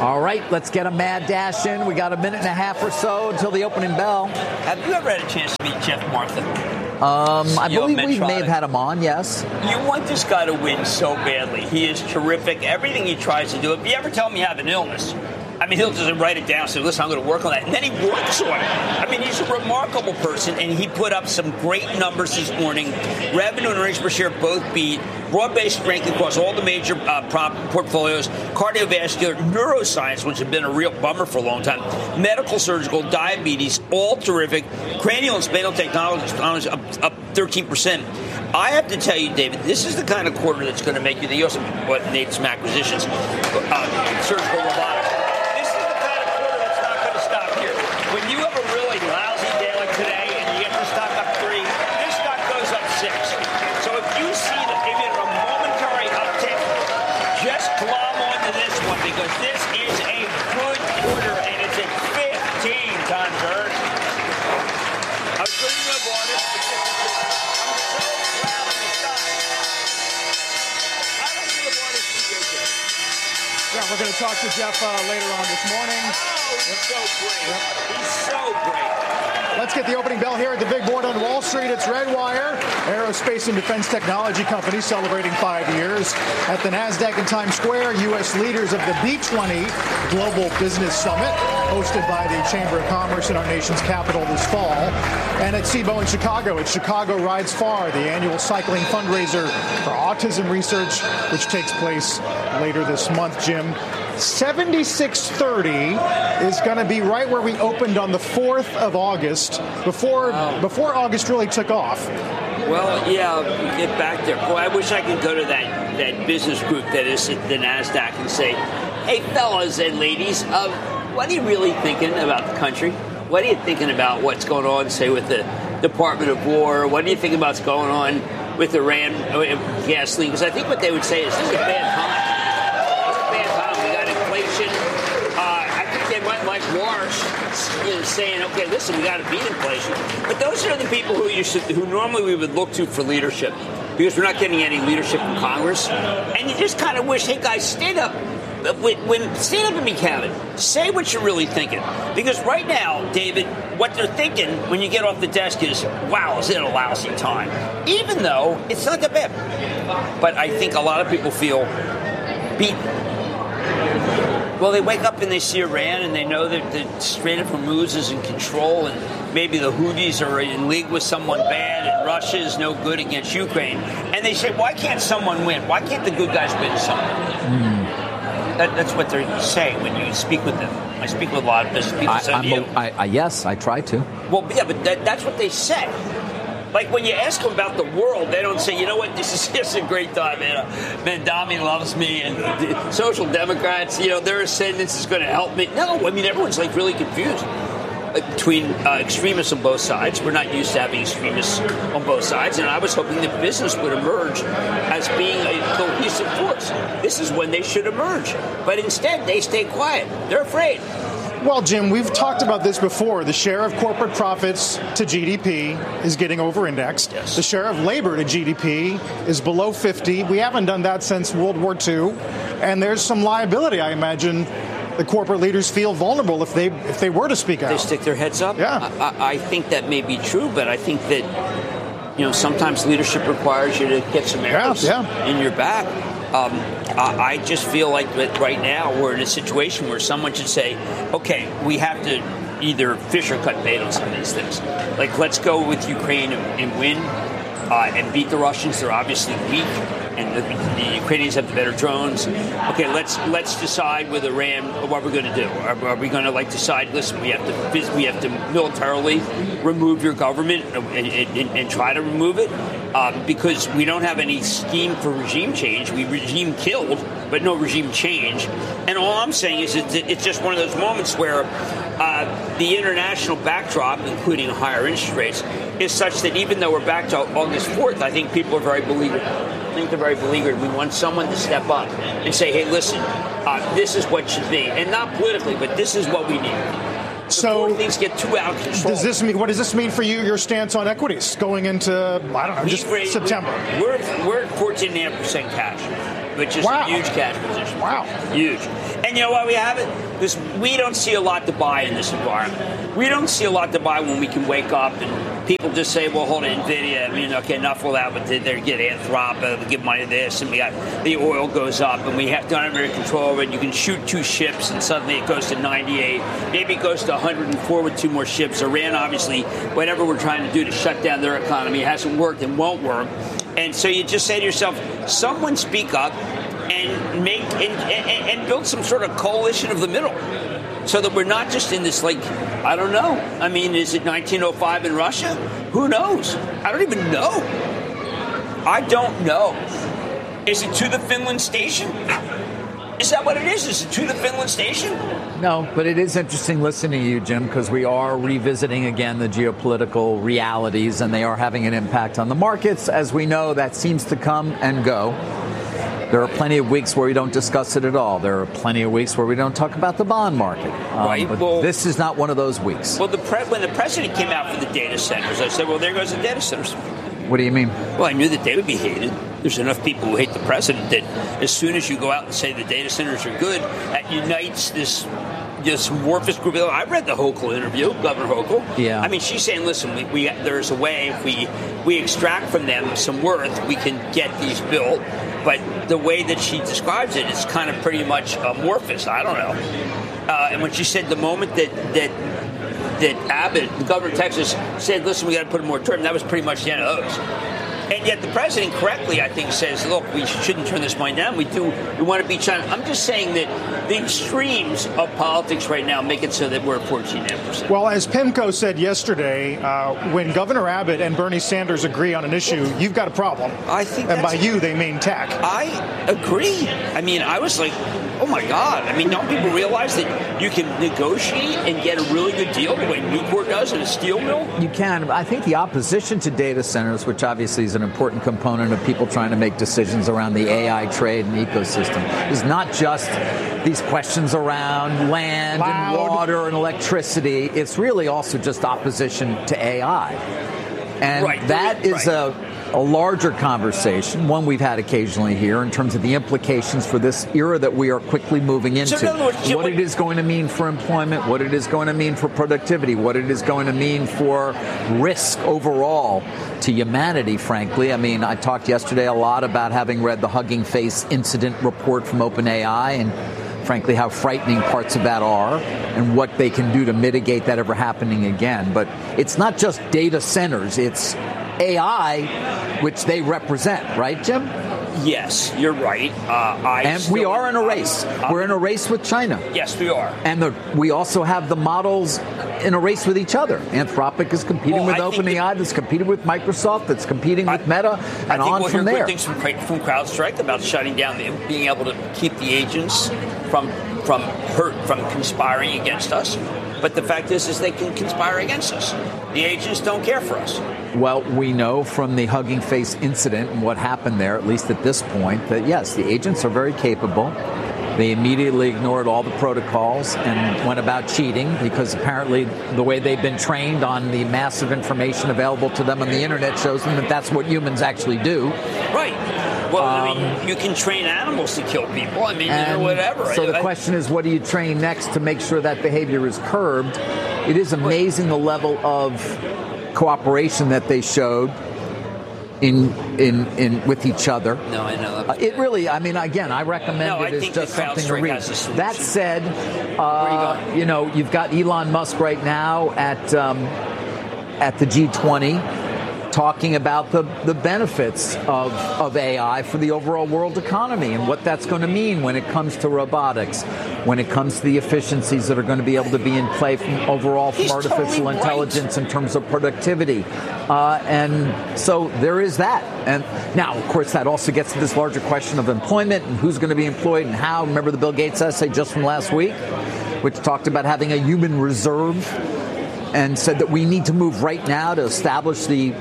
All right, let's get a mad dash in. We got a minute and a half or so until the opening bell. Have you ever had a chance to meet Jeff Martha? I believe we may have had him on, yes. You want this guy to win so badly. He is terrific. Everything he tries to do. If you ever tell him you have an illness, I mean, he'll just write it down and say, listen, I'm going to work on that. And then he works on it. I mean, he's a remarkable person, and he put up some great numbers this morning. Revenue and earnings per share both beat. Broad-based strength across all the major portfolios. Cardiovascular, neuroscience, which had been a real bummer for a long time. Medical, surgical, diabetes, all terrific. Cranial and spinal technology up 13%. I have to tell you, David, this is the kind of quarter that's going to make you the U.S. What made some acquisitions. Surgical robotics. This is the kind of quarter that's not going to stop here. When you have a really lousy day like today and you get the stock up 3, this stock goes up 6. So if you see that even a momentary uptick, just glom onto this one because this is a good quarter and it's at 15 times earnings. I was going to move on this. Yeah, we're going to talk to Jeff later on this morning. Oh, he's so great. Yep. He's so great. Let's get the opening bell here at the big board on Wall Street. It's Redwire, aerospace and defense technology company celebrating 5 years. At the NASDAQ in Times Square, U.S. leaders of the B20 Global Business Summit, hosted by the Chamber of Commerce in our nation's capital this fall. And at SIBO in Chicago, it's Chicago Rides Far, the annual cycling fundraiser for autism research, which takes place later this month, Jim. 7630 is going to be right where we opened on the 4th of August, before August really took off. Well, yeah, get back there. Boy, I wish I could go to that business group that is at the NASDAQ and say, hey, fellas and ladies, what are you really thinking about the country? What are you thinking about what's going on, say, with the Department of War? What do you think about what's going on with Iran gasoline? Because I think what they would say is this is a bad time. Saying, okay, listen, we got to beat inflation. But those are the people who normally we would look to for leadership because we're not getting any leadership in Congress. And you just kind of wish, hey, guys, stand up. Stand up and be counted. Say what you're really thinking. Because right now, David, what they're thinking when you get off the desk is, wow, is it a lousy time? Even though it's not that bad. But I think a lot of people feel beaten. Well, they wake up and they see Iran and they know that the Strait of Hormuz is in control and maybe the Houthis are in league with someone bad and Russia is no good against Ukraine. And they say, why can't someone win? Why can't the good guys win something? That's what they're saying when you speak with them. I speak with a lot of business people. Yes, I try to. Well, yeah, but that's what they say. Like when you ask them about the world, they don't say, you know what, this is just a great time, man. Mandami loves me, and the Social Democrats, their ascendance is going to help me. No, I mean, everyone's like really confused between extremists on both sides. We're not used to having extremists on both sides, and I was hoping that business would emerge as being a cohesive force. This is when they should emerge. But instead, they stay quiet. They're afraid. Well, Jim, we've talked about this before. The share of corporate profits to GDP is getting over-indexed. Yes. The share of labor to GDP is below 50. We haven't done that since World War II. And there's some liability, I imagine. The corporate leaders feel vulnerable if they were to speak out. They stick their heads up? Yeah. I think that may be true, but I think that, sometimes leadership requires you to get some arrows in your back. I just feel like that right now we're in a situation where someone should say, okay, we have to either fish or cut bait on some of these things. Like, let's go with Ukraine and win and beat the Russians. They're obviously weak, and the Ukrainians have the better drones. Okay, let's decide with Iran what we're going to do. Are we going to decide? Listen, we have to militarily remove your government and try to remove it because we don't have any scheme for regime change. We regime killed, but no regime change. And all I'm saying is it's just one of those moments where the international backdrop, including higher interest rates, is such that even though we're back to August 4th, I think people are very beleaguered. I think they're very beleaguered. We want someone to step up and say, hey, listen, this is what should be. And not politically, but this is what we need. Before things get too out of control. What does this mean for you, your stance on equities going into, September? We're at 14.5% cash. which is a huge cash position. Wow. Huge. And you know why we have it? Because we don't see a lot to buy in this environment. We don't see a lot to buy when we can wake up and people just say, well, hold on, NVIDIA, okay, enough of that, but they get Anthropic, they give money to this, and we got the oil goes up, and we have done under control of it. You can shoot 2 ships, and suddenly it goes to 98. Maybe it goes to 104 with 2 more ships. Iran, obviously, whatever we're trying to do to shut down their economy hasn't worked and won't work. And so you just say to yourself, someone speak up and make and build some sort of coalition of the middle, so that we're not just in this, I don't know. Is it 1905 in Russia? Who knows? I don't even know. I don't know. Is it to the Finland station? Is that what it is? Is it to the Finland station? No, but it is interesting listening to you, Jim, because we are revisiting again the geopolitical realities, and they are having an impact on the markets. As we know, that seems to come and go. There are plenty of weeks where we don't discuss it at all. There are plenty of weeks where we don't talk about the bond market. Right. But this is not one of those weeks. Well, when the president came out for the data centers, I said, well, there goes the data centers. What do you mean? Well, I knew that they would be hated. There's enough people who hate the president that as soon as you go out and say the data centers are good, that unites this amorphous group. I read the Hochul interview, Governor Hochul. Yeah. She's saying, listen, there's a way if we extract from them some worth, we can get these built. But the way that she describes it is kind of pretty much amorphous. I don't know. And when she said the moment that Abbott, the governor of Texas, said, listen, we got to put a moratorium, that was pretty much the end of those. And yet the president correctly, I think, says, look, we shouldn't turn this money down. We want to be China. I'm just saying that the extremes of politics right now make it so that we're at 14.5%. Well, as PIMCO said yesterday, when Governor Abbott and Bernie Sanders agree on an issue, you've got a problem. I think and by you, they mean tech. I agree. I was like, oh, my God. Don't people realize that you can negotiate and get a really good deal the way Nucor does in a steel mill? You can. I think the opposition to data centers, which obviously is an important component of people trying to make decisions around the AI trade and ecosystem, is not just these questions around land and water and electricity. It's really also just opposition to AI. And that is a larger conversation, one we've had occasionally here, in terms of the implications for this era that we are quickly moving into. So in other words, what it is going to mean for employment, what it is going to mean for productivity, what it is going to mean for risk overall to humanity, frankly. I talked yesterday a lot about having read the Hugging Face incident report from OpenAI and frankly, how frightening parts of that are and what they can do to mitigate that ever happening again. But it's not just data centers, it's AI, which they represent, right, Jim? Yes, you're right. And we are in a race. We're in a race with China. Yes, we are. And we also have the models in a race with each other. Anthropic is competing with OpenAI, that's competing with Microsoft, that's competing with Meta, and on from there. I think we'll hear good things from CrowdStrike about shutting down, being able to keep the agents from conspiring against us. But the fact is they can conspire against us. The agents don't care for us. Well, we know from the Hugging Face incident and what happened there, at least at this point, that yes, the agents are very capable. They immediately ignored all the protocols and went about cheating because apparently the way they've been trained on the massive information available to them on the internet shows them that that's what humans actually do. Right. Well, you can train animals to kill people. Whatever. So the question is, what do you train next to make sure that behavior is curbed? It is amazing the level of cooperation that they showed in with each other. No, I know. It really, again, I recommend it as just something to read. That said, you've got Elon Musk right now at the G20 talking about the benefits of AI for the overall world economy and what that's going to mean when it comes to robotics, when it comes to the efficiencies that are going to be able to be in play from artificial intelligence in terms of productivity. And so there is that. And now, of course, that also gets to this larger question of employment and who's going to be employed and how. Remember the Bill Gates essay just from last week, which talked about having a human reserve and said that we need to move right now to establish the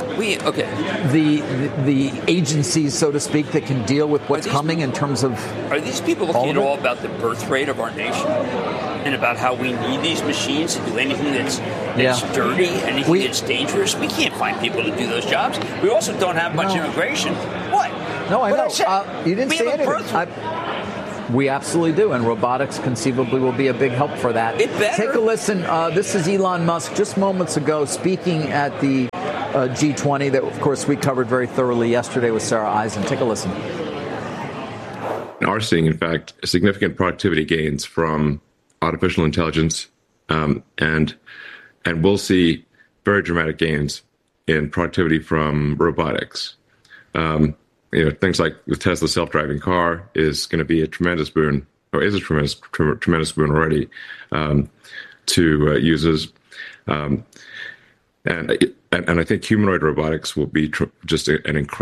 agencies, so to speak, that can deal with what's coming in terms of... Are these people looking at all about the birth rate of our nation and about how we need these machines to do anything that's dirty, anything that's dangerous? We can't find people to do those jobs. We also don't have much immigration. What? No, I know. You didn't say anything. We absolutely do, and robotics conceivably will be a big help for that. It better. Take a listen. This is Elon Musk just moments ago speaking at the G20 that, of course, we covered very thoroughly yesterday with Sarah Eisen. Take a listen. Are seeing, in fact, significant productivity gains from artificial intelligence, and we'll see very dramatic gains in productivity from robotics. Things like the Tesla self-driving car is going to be a tremendous boon, or is a tremendous boon already to users. And I think humanoid robotics will be just an incredible